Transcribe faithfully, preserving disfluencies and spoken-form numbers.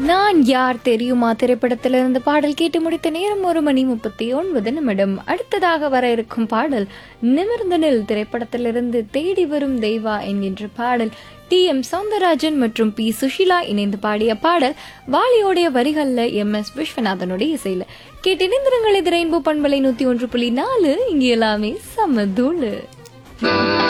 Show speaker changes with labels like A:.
A: நான் யார் தெரியுமா திரைப்படத்திலிருந்து பாடல் கேட்டு முடித்த நேரம் ஒரு மணி முப்பத்தி ஒன்பது நிமிடம். அடுத்ததாக வர இருக்கும் பாடல் நிமிர்ந்த நில் திரைப்படத்திலிருந்து தேடி வரும் தெய்வா என்கின்ற பாடல். டி எம் சௌந்தரராஜன் மற்றும் பி சுஷிலா இணைந்து பாடிய பாடல். வாலியோடைய வரிகள்ல எம் எஸ் விஸ்வநாதனுடைய இசையில கேட்டு நிந்திரங்கள். இது ரெயின்போ பண்பலை நூத்தி ஒன்று புள்ளி நாலு. இங்க எல்லாமே சமதூளு.